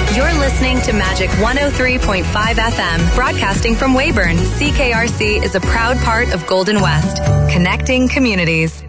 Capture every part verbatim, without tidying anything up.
You're listening to Magic one oh three point five F M, broadcasting from Weyburn. C K R C is a proud part of Golden West, connecting communities.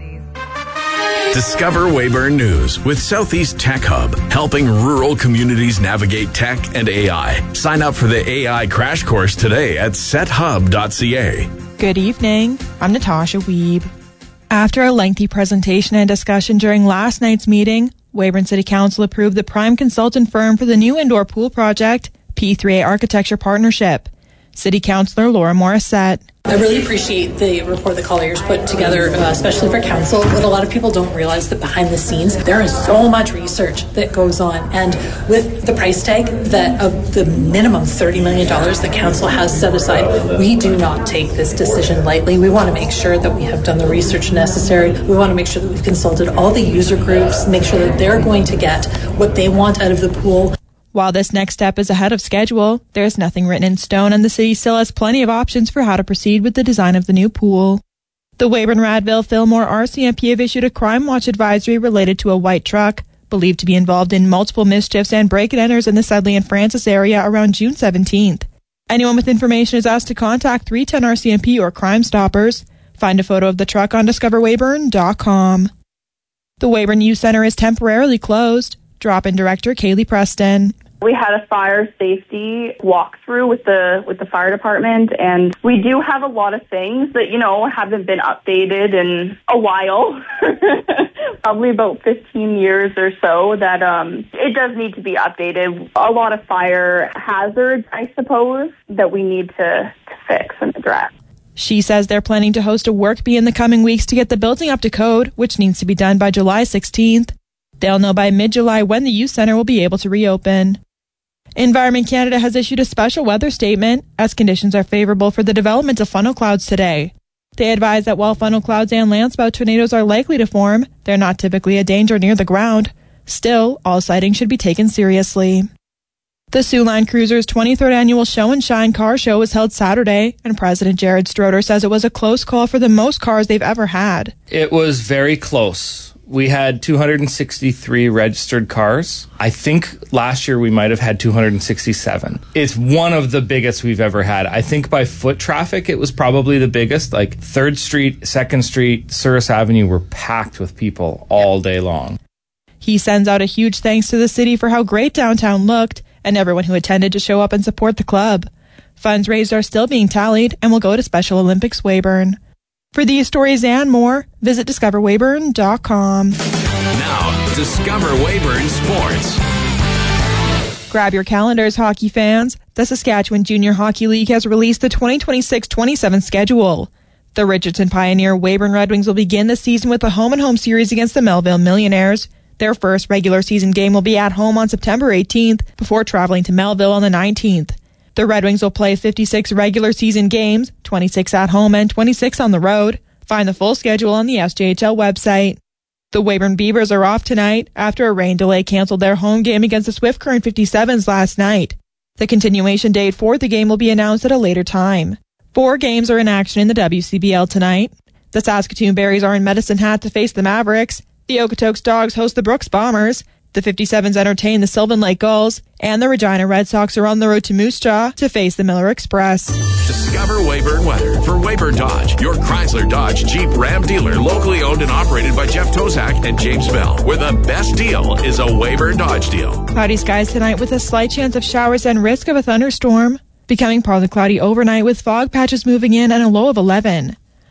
Discover Weyburn News with Southeast Tech Hub, helping rural communities navigate tech and A I. Sign up for the A I crash course today at set hub dot c a. Good evening. I'm Natasha Wiebe. After a lengthy presentation and discussion during last night's meeting, Weyburn City Council approved the prime consultant firm for the new indoor pool project, P three A Architecture Partnership. City Councillor Laura Morissette. I really appreciate the report the Colliers put together, uh, especially for council. But a lot of people don't realize that behind the scenes, there is so much research that goes on. And with the price tag that of the minimum thirty million dollars that council has set aside, we do not take this decision lightly. We want to make sure that we have done the research necessary. We want to make sure that we've consulted all the user groups, make sure that they're going to get what they want out of the pool. While this next step is ahead of schedule, there is nothing written in stone, and the city still has plenty of options for how to proceed with the design of the new pool. The Weyburn-Radville-Fillmore R C M P have issued a crime watch advisory related to a white truck, believed to be involved in multiple mischiefs and break-and-enters in the Sedley and Francis area around June seventeenth. Anyone with information is asked to contact three ten R C M P or Crime Stoppers. Find a photo of the truck on discover weyburn dot com. The Weyburn Youth Centre is temporarily closed. Drop-in director Kaylee Preston. We had a fire safety walkthrough with the with the fire department, and we do have a lot of things that, you know, haven't been updated in a while, probably about fifteen years or so, that um, it does need to be updated. A lot of fire hazards, I suppose, that we need to, to fix and address. She says they're planning to host a work bee in the coming weeks to get the building up to code, which needs to be done by July sixteenth. They'll know by mid-July when the youth centre will be able to reopen. Environment Canada has issued a special weather statement as conditions are favourable for the development of funnel clouds today. They advise that while funnel clouds and landspout tornadoes are likely to form, they're not typically a danger near the ground. Still, all sightings should be taken seriously. The Siouxline Cruiser's twenty-third annual Show and Shine car show was held Saturday, and President Jared Stroder says it was a close call for the most cars they've ever had. It was very close. We had two hundred sixty-three registered cars. I think last year we might have had two hundred sixty-seven. It's one of the biggest we've ever had. I think by foot traffic, it was probably the biggest. Like third Street, second Street, Souris Avenue were packed with people all day long. He sends out a huge thanks to the city for how great downtown looked and everyone who attended to show up and support the club. Funds raised are still being tallied and will go to Special Olympics Weyburn. For these stories and more, visit discover weyburn dot com. Now, Discover Weyburn Sports. Grab your calendars, hockey fans. The Saskatchewan Junior Hockey League has released the twenty twenty-six twenty-seven schedule. The Richardson Pioneer Weyburn Red Wings will begin the season with a home-and-home series against the Melville Millionaires. Their first regular season game will be at home on September eighteenth before traveling to Melville on the nineteenth. The Red Wings will play fifty-six regular season games, twenty-six at home and twenty-six on the road. Find the full schedule on the S J H L website. The Weyburn Beavers are off tonight after a rain delay canceled their home game against the Swift Current fifty-sevens last night. The continuation date for the game will be announced at a later time. Four games are in action in the W C B L tonight. The Saskatoon Berries are in Medicine Hat to face the Mavericks. The Okotoks Dogs host the Brooks Bombers. The fifty-sevens entertain the Sylvan Lake Gulls, and the Regina Red Sox are on the road to Moose Jaw to face the Miller Express. Discover Weyburn weather for Weyburn Dodge, your Chrysler Dodge Jeep Ram dealer, locally owned and operated by Jeff Tozak and James Bell, where the best deal is a Weyburn Dodge deal. Cloudy skies tonight with a slight chance of showers and risk of a thunderstorm. Becoming partly cloudy overnight with fog patches moving in and a low of eleven.